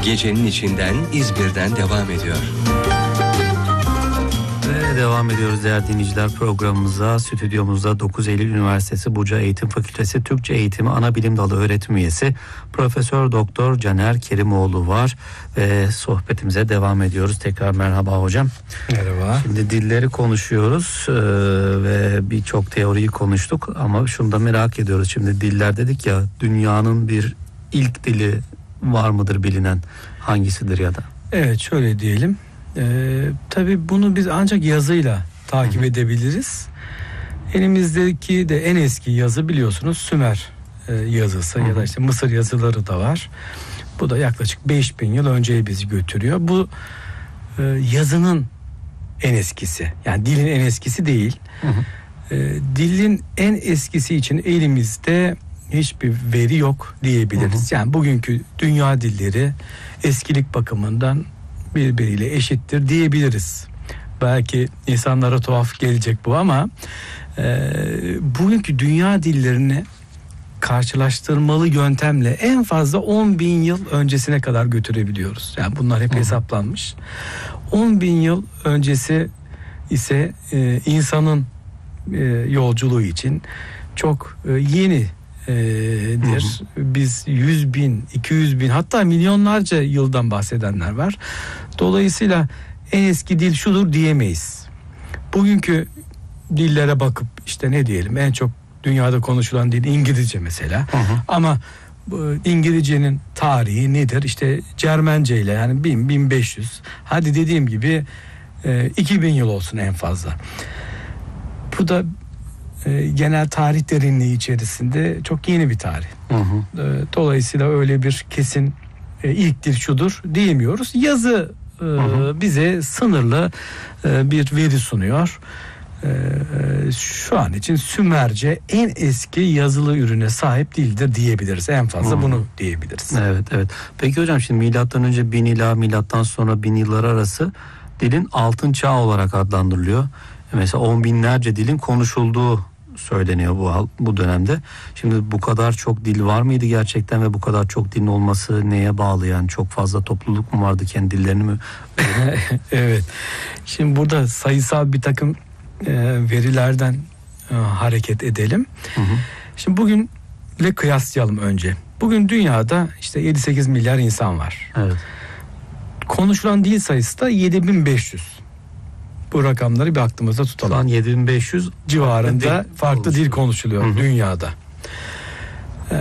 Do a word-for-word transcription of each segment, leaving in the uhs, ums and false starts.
Gecenin içinden İzmir'den devam ediyor. Ve devam ediyoruz değerli dinleyiciler programımıza. Stüdyomuzda dokuz Eylül Üniversitesi Buca Eğitim Fakültesi Türkçe Eğitimi Anabilim Dalı öğretim üyesi Profesör Doktor Caner Kerimoğlu var ve sohbetimize devam ediyoruz. Tekrar merhaba hocam. Merhaba. Şimdi dilleri konuşuyoruz ee, ve birçok teoriyi konuştuk ama şunu da merak ediyoruz. Şimdi diller dedik ya, dünyanın bir ilk dili var mıdır bilinen, hangisidir ya da? Evet, şöyle diyelim. Ee, tabii bunu biz ancak yazıyla takip edebiliriz. Elimizdeki de en eski yazı biliyorsunuz Sümer e, yazısı ya da işte Mısır yazıları da var. Bu da yaklaşık beş bin yıl önceye bizi götürüyor. Bu e, yazının en eskisi, yani dilin en eskisi değil. Hı hı. E, dilin en eskisi için elimizde hiçbir veri yok diyebiliriz. Hı hı. Yani bugünkü dünya dilleri eskilik bakımından birbiriyle eşittir diyebiliriz. Belki insanlara tuhaf gelecek bu ama e, bugünkü dünya dillerini karşılaştırmalı yöntemle en fazla on bin yıl öncesine kadar götürebiliyoruz. Yani bunlar hep Hı. hesaplanmış. on bin yıl öncesi ise e, insanın e, yolculuğu için çok e, yeni dir. Hı hı. Biz yüz bin, iki yüz bin, hatta milyonlarca yıldan bahsedenler var. Dolayısıyla en eski dil şudur diyemeyiz. Bugünkü dillere bakıp işte ne diyelim, en çok dünyada konuşulan dil İngilizce mesela. Hı hı. Ama İngilizcenin tarihi nedir? İşte Cermence ile, yani bin, bin beş yüz. Hadi dediğim gibi iki bin yıl olsun en fazla. Bu da genel tarih derinliği içerisinde çok yeni bir tarih. Hı hı. Dolayısıyla öyle bir kesin ilk dil şudur diyemiyoruz. Yazı hı hı. bize sınırlı bir veri sunuyor. Şu an için Sümerce en eski yazılı ürüne sahip dildir diyebiliriz. En fazla hı. bunu diyebiliriz. Evet, evet. Peki hocam, şimdi milattan önce bin ila milattan sonra bin yıllar arası dilin altın çağı olarak adlandırılıyor. Mesela on binlerce dilin konuşulduğu söyleniyor bu bu dönemde. Şimdi bu kadar çok dil var mıydı gerçekten ve bu kadar çok dilin olması neye bağlı, yani çok fazla topluluk mu vardı, kendi dillerini mi? Evet. Şimdi burada sayısal bir takım e, verilerden e, hareket edelim. Hı hı. Şimdi bugünle kıyaslayalım önce. Bugün dünyada işte yedi sekiz milyar insan var. Evet. Konuşulan dil sayısı da yedi bin beş yüz. Bu rakamları bir aklımızda tutalım. Şu an yedi bin beş yüz civarında farklı dil, farklı dil konuşuluyor hı hı. dünyada. Ee,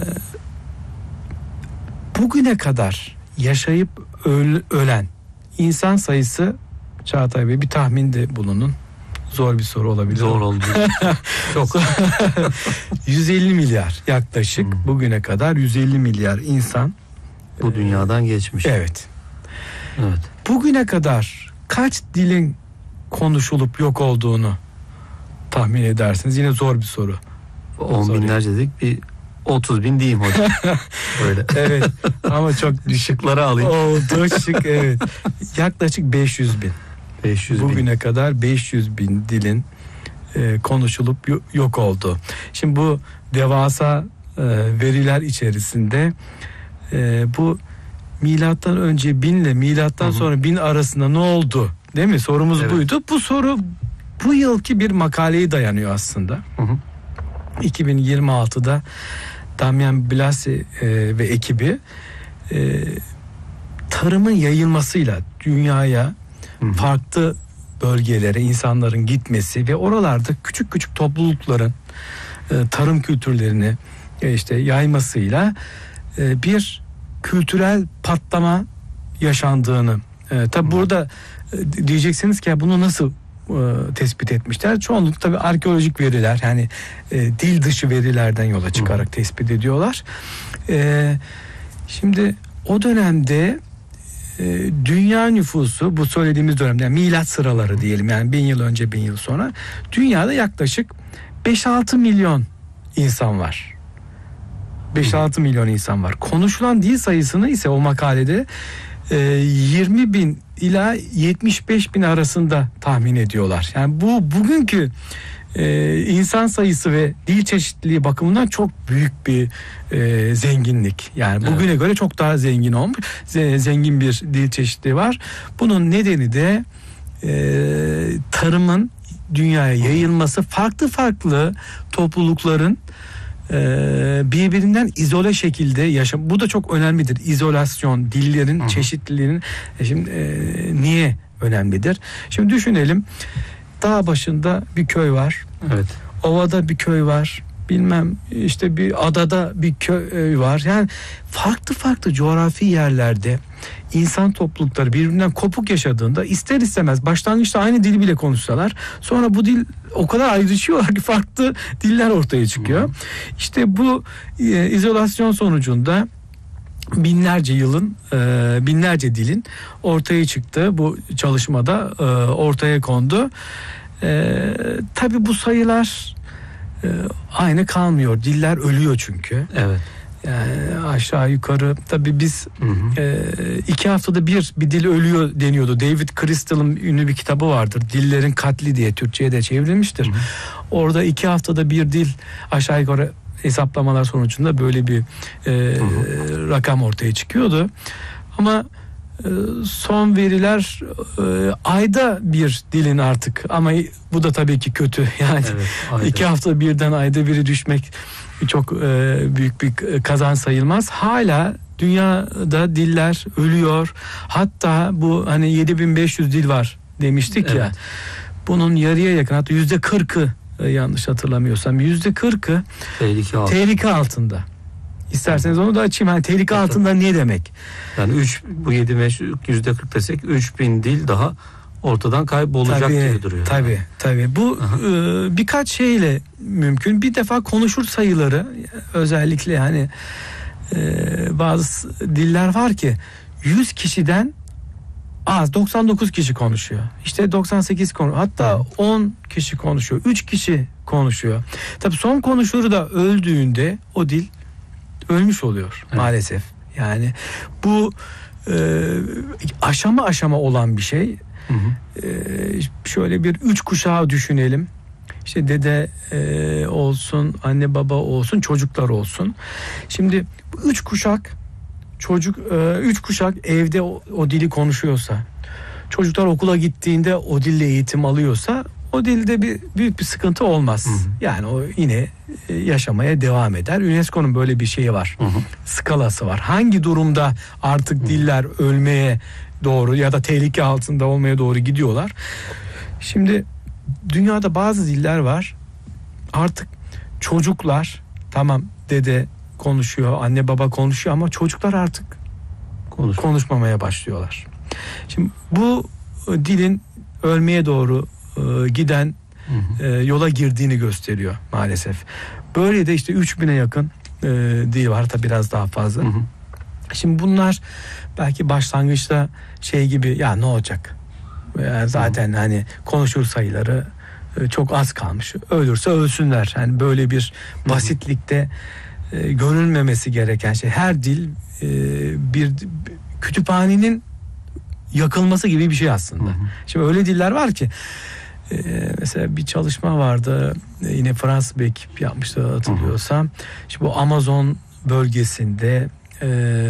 bugüne kadar yaşayıp öl, ölen insan sayısı, Çağatay Bey, bir tahminde bulunun. Zor bir soru olabilir. Zor oldu. Çok. yüz elli milyar yaklaşık hı. bugüne kadar yüz elli milyar insan bu dünyadan geçmiş. Evet. Evet. Bugüne kadar kaç dilin konuşulup yok olduğunu tahmin edersiniz? Yine zor bir soru. On binlerce dedik, bir otuz bin diyeyim hocam. Öyle. Evet. Ama çok düşükleri alayım. Oldu şık, evet. Yaklaşık beş yüz bin. beş yüz Bugüne bin. kadar beş yüz bin dilin e, konuşulup yok oldu. Şimdi bu devasa e, veriler içerisinde e, bu milattan önce bin ile milattan hı hı. sonra bin arasında ne oldu? Değil mi? Sorumuz evet. buydu. Bu soru bu yılki bir makaleye dayanıyor aslında. Hı hı. iki bin yirmi altıda Damien Blasi e, ve ekibi e, tarımın yayılmasıyla dünyaya hı hı. farklı bölgelere insanların gitmesi ve oralarda küçük küçük toplulukların e, tarım kültürlerini e, işte yaymasıyla e, bir kültürel patlama yaşandığını. E, tabi burada e, diyeceksiniz ki ya bunu nasıl e, tespit etmişler? Çoğunlukla tabi arkeolojik veriler, yani e, dil dışı verilerden yola çıkarak tespit ediyorlar. E, şimdi o dönemde e, dünya nüfusu, bu söylediğimiz dönemde, yani milat sıraları diyelim, yani bin yıl önce bin yıl sonra, dünyada yaklaşık beş altı milyon insan var. beş altı milyon insan var. Konuşulan dil sayısını ise o makalede e, yirmi bin ila yetmiş beş bin arasında tahmin ediyorlar. Yani bu bugünkü e, insan sayısı ve dil çeşitliliği bakımından çok büyük bir e, zenginlik. Yani bugüne Evet. göre çok daha zengin olmuş, z- zengin bir dil çeşitliliği var. Bunun nedeni de e, tarımın dünyaya yayılması, farklı farklı toplulukların e, birbirinden izole şekilde yaşam. Bu da çok önemlidir. İzolasyon, dillerin Hı hı. çeşitliliğinin e, şimdi e, niye önemlidir? Şimdi düşünelim. Dağ başında bir köy var. Evet. Ovada bir köy var. Bilmem işte bir adada bir köy var. Yani farklı farklı coğrafi yerlerde insan toplulukları birbirinden kopuk yaşadığında ister istemez başlangıçta aynı dili bile konuşsalar sonra bu dil o kadar ayrışıyorlar ki farklı diller ortaya çıkıyor. Hmm. İşte bu e, izolasyon sonucunda binlerce yılın e, binlerce dilin ortaya çıktığı bu çalışmada e, ortaya kondu. E, tabii bu sayılar e, aynı kalmıyor. Diller ölüyor çünkü. Evet. Yani aşağı yukarı tabii biz Hı hı. e, iki haftada bir bir dil ölüyor deniyordu. David Crystal'ın ünlü bir kitabı vardır. Dillerin Katli diye Türkçe'ye de çevrilmiştir. Hı hı. Orada iki haftada bir dil aşağı yukarı hesaplamalar sonucunda böyle bir e, rakam ortaya çıkıyordu. Ama e, son veriler e, ayda bir dilin artık ama bu da tabii ki kötü. Yani evet, iki hafta birden ayda biri düşmek çok e, büyük bir kazanç sayılmaz. Hala dünyada diller ölüyor. Hatta bu hani yedi bin beş yüz dil var demiştik evet. ya. Bunun yarıya yakın, hatta yüzde kırkı yanlış hatırlamıyorsam yüzde kırkı tehlike, altında. tehlike altında. İsterseniz onu da açayım. Hani tehlike evet. altında ne demek? Yani üç bu yedi beş yüzde kırk desek üç bin dil daha ortadan kaybolacak tabii, gibi duruyor. Tabii yani. tabii. Bu e, birkaç şeyle mümkün. Bir defa konuşur sayıları, özellikle hani e, bazı diller var ki yüz kişiden az doksan dokuz kişi konuşuyor. İşte doksan sekiz konu, hatta evet. on kişi konuşuyor. üç kişi konuşuyor. Tabii son konuşuru da öldüğünde o dil ölmüş oluyor evet. maalesef. Yani bu e, aşama aşama olan bir şey. Hı hı. Ee, şöyle bir üç kuşağı düşünelim. İşte dede e, olsun, anne baba olsun, çocuklar olsun. Şimdi bu üç kuşak çocuk e, üç kuşak evde o, o dili konuşuyorsa, çocuklar okula gittiğinde o dille eğitim alıyorsa, o dilde bir büyük bir sıkıntı olmaz. Hı hı. Yani o yine yaşamaya devam eder. UNESCO'nun böyle bir şeyi var. Hı hı. Skalası var. Hangi durumda artık hı. diller ölmeye doğru ya da tehlike altında olmaya doğru gidiyorlar. Şimdi dünyada bazı diller var. Artık çocuklar, tamam dede konuşuyor, anne baba konuşuyor ama çocuklar artık Konuş. konuşmamaya başlıyorlar. Şimdi bu dilin ölmeye doğru e, giden hı hı. E, yola girdiğini gösteriyor maalesef. Böyle de işte üç bine yakın e, dil var, hatta biraz daha fazla. Hı hı. Şimdi bunlar belki başlangıçta şey gibi, ya ne olacak? Yani zaten hmm. hani konuşur sayıları çok az kalmış. Ölürse ölsünler. Yani böyle bir basitlikte e, görülmemesi gereken şey. Her dil e, bir kütüphanenin yakılması gibi bir şey aslında. Hmm. Şimdi öyle diller var ki e, mesela bir çalışma vardı. E, yine Fransız bir ekip yapmıştı hatırlıyorsam. Hmm. Şimdi bu Amazon bölgesinde e,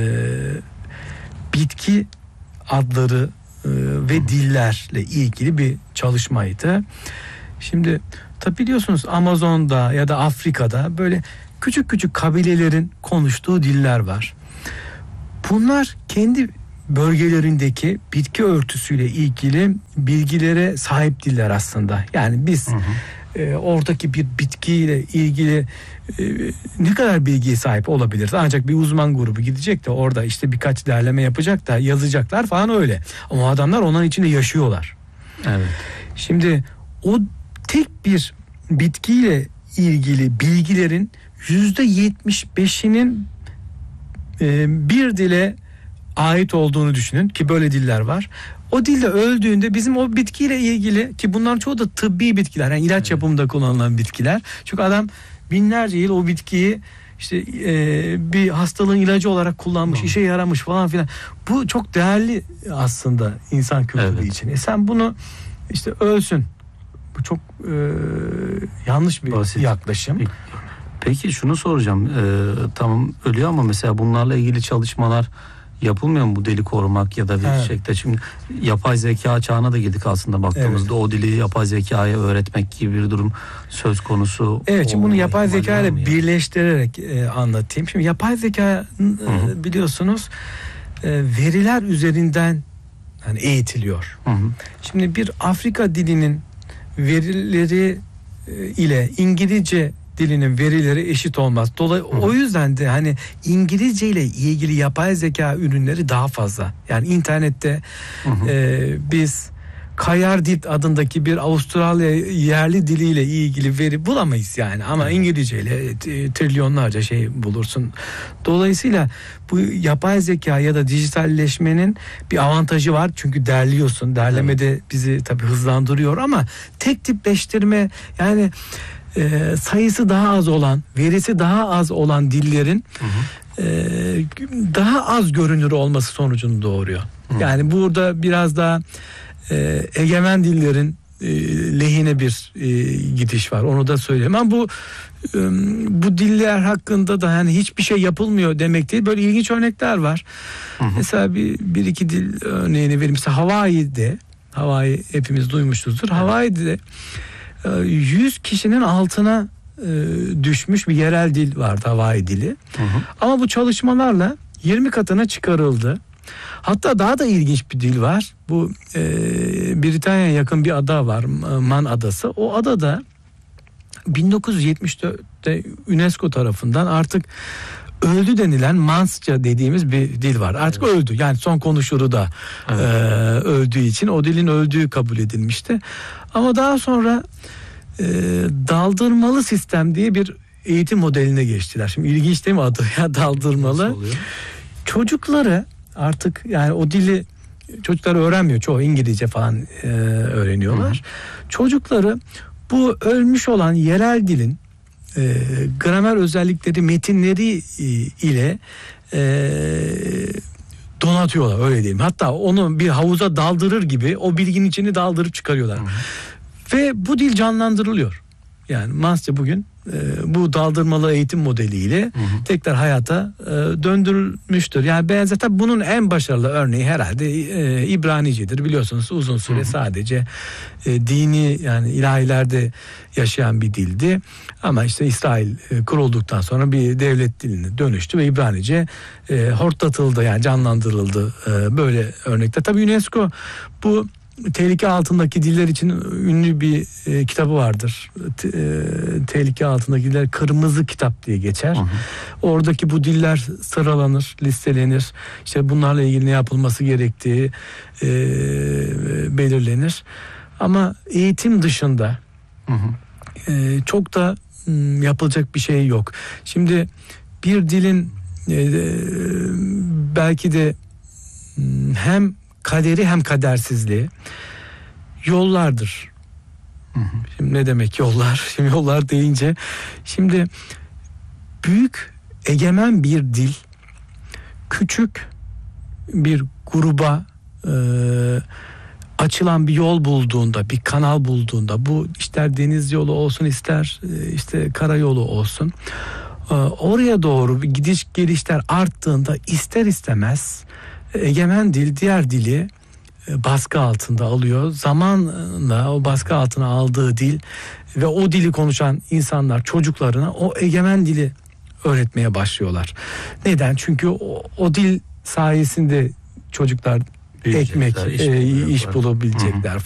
bitki adları e, ve hmm. dillerle ilgili bir çalışmaydı. Şimdi tabi biliyorsunuz Amazon'da ya da Afrika'da böyle küçük küçük kabilelerin konuştuğu diller var. Bunlar kendi bölgelerindeki bitki örtüsüyle ilgili bilgilere sahip diller aslında. Yani biz hı hı. E, oradaki bir bitkiyle ilgili e, ne kadar bilgiye sahip olabiliriz? Ancak bir uzman grubu gidecek de orada işte birkaç derleme yapacak da yazacaklar falan öyle. Ama adamlar onların içinde yaşıyorlar. Evet. Şimdi o tek bir bitkiyle ilgili bilgilerin yüzde yetmiş beşinin e, bir dile ait olduğunu düşünün ki böyle diller var. O dilde öldüğünde bizim o bitkiyle ilgili, ki bunların çoğu da tıbbi bitkiler, yani ilaç evet. yapımında kullanılan bitkiler. Çünkü adam binlerce yıl o bitkiyi işte e, bir hastalığın ilacı olarak kullanmış, Hı. işe yaramış falan filan. Bu çok değerli aslında insan kültürü evet. için. E sen bunu işte ölsün, Bu çok e, yanlış bir Basit. yaklaşım. Peki. Peki şunu soracağım. Ee, tamam ölüyor ama mesela bunlarla ilgili çalışmalar yapılmıyor mu, bu dili korumak ya da bir Evet. şekilde? Şimdi yapay zeka çağına da girdik aslında baktığımızda. O dili yapay zekaya öğretmek gibi bir durum söz konusu. Evet, şimdi bunu olma yapay ihtimali zeka var ile mı yani? birleştirerek e, anlatayım. Şimdi yapay zeka e, biliyorsunuz e, veriler üzerinden hani eğitiliyor. Hı hı. Şimdi bir Afrika dilinin verileri e, ile İngilizce dilinin verileri eşit olmaz. Dolayı o yüzden de hani İngilizce ile ilgili yapay zeka ürünleri daha fazla. Yani internette Hı hı. e, biz Kayardit adındaki bir Avustralya yerli diliyle ilgili veri bulamayız yani, ama İngilizce ile trilyonlarca şey bulursun. Dolayısıyla bu yapay zeka ya da dijitalleşmenin bir avantajı var, çünkü derliyorsun. Derleme de bizi tabii hızlandırıyor, ama tek tipleştirme, yani e, sayısı daha az olan, verisi daha az olan dillerin Hı hı. e, daha az görünür olması sonucunu doğuruyor. Hı. Yani burada biraz daha e, egemen dillerin e, lehine bir e, gidiş var. Onu da söyleyeyim. Ama bu e, bu diller hakkında da hani hiçbir şey yapılmıyor demek değil. Böyle ilginç örnekler var. Hı hı. Mesela bir, bir iki dil örneğini vereyim. Mesela Hawaii'de, Hawaii hepimiz duymuşuzdur. Evet. Hawaii'de yüz kişinin altına e, düşmüş bir yerel dil vardı, Hawaii dili. Hı hı. Ama bu çalışmalarla yirmi katına çıkarıldı. Hatta daha da ilginç bir dil var. Bu e, Britanya'ya yakın bir ada var, Man Adası. O adada bin dokuz yüz yetmiş dörtte UNESCO tarafından artık öldü denilen Mansça dediğimiz bir dil var. Artık evet. öldü. Yani son konuşuru da evet. e, öldüğü için o dilin öldüğü kabul edilmişti. Ama daha sonra e, daldırmalı sistem diye bir eğitim modeline geçtiler. Şimdi ilginç değil mi adı ya, daldırmalı? Çocukları artık, yani o dili çocuklar öğrenmiyor. Çoğu İngilizce falan e, öğreniyorlar. Hı. Çocukları bu ölmüş olan yerel dilin e, gramer özellikleri, metinleri e, ile e, donatıyorlar, öyle diyeyim. Hatta onu bir havuza daldırır gibi o bilginin içini daldırıp çıkarıyorlar. Hı. Ve bu dil canlandırılıyor. Yani Mansça bugün e, bu daldırmalı eğitim modeliyle hı hı. tekrar hayata e, döndürülmüştür. Yani ben zaten bunun en başarılı örneği herhalde e, İbranice'dir. Biliyorsunuz uzun süre hı hı. sadece e, dini, yani ilahilerde yaşayan bir dildi. Ama işte İsrail e, kurulduktan sonra bir devlet diline dönüştü ve İbranice e, hortlatıldı, yani canlandırıldı. E, böyle örnekte. Tabii UNESCO bu tehlike altındaki diller için ünlü bir e, kitabı vardır. Te, e, tehlike altındaki diller Kırmızı Kitap diye geçer. Hı hı. Oradaki bu diller sıralanır, listelenir. İşte bunlarla ilgili ne yapılması gerektiği e, belirlenir. Ama eğitim dışında hı hı. E, çok da m, yapılacak bir şey yok. Şimdi bir dilin e, belki de m, hem kaderi hem kadersizliği yollardır. Hı hı. Şimdi ne demek yollar? Şimdi yollar deyince, şimdi büyük egemen bir dil küçük bir gruba e, açılan bir yol bulduğunda, bir kanal bulduğunda, bu ister deniz yolu olsun, ister e, işte karayolu olsun, e, oraya doğru bir gidiş gelişler arttığında ister istemez egemen dil diğer dili baskı altında alıyor. Zamanla o baskı altına aldığı dil ve o dili konuşan insanlar çocuklarına o egemen dili öğretmeye başlıyorlar. Neden? Çünkü o, o dil sayesinde çocuklar ekmek, iş, e, iş bulabilecekler. Hı hı.